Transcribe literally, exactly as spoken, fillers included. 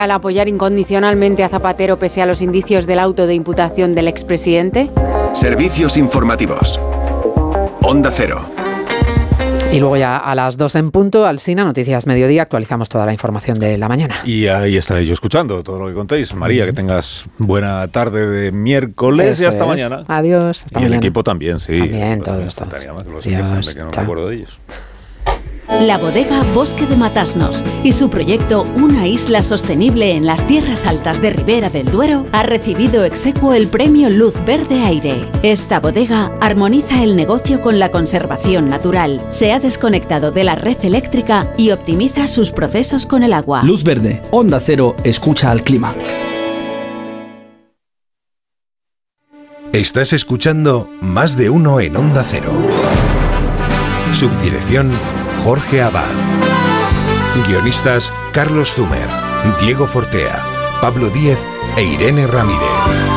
al apoyar incondicionalmente a Zapatero pese a los indicios del auto de imputación del expresidente? Servicios informativos. Onda Cero. Y luego ya a las dos en punto, Alsina, Noticias Mediodía, actualizamos toda la información de la mañana. Y ahí estaré yo escuchando todo lo que contéis. María, que tengas buena tarde de miércoles. Eso y hasta es. mañana. Adiós. Hasta y mañana. El equipo también, sí. También, todos, todos. Más, que los Adiós, que no me acuerdo de ellos. La bodega Bosque de Matasnos y su proyecto Una isla sostenible en las tierras altas de Ribera del Duero ha recibido exequo el premio Luz Verde Aire. Esta bodega armoniza el negocio con la conservación natural, se ha desconectado de la red eléctrica y optimiza sus procesos con el agua. Luz Verde, Onda Cero, escucha al clima. Estás escuchando Más de Uno en Onda Cero. Subdirección Jorge Abad. Guionistas Carlos Zumer, Diego Fortea, Pablo Díez e Irene Ramírez.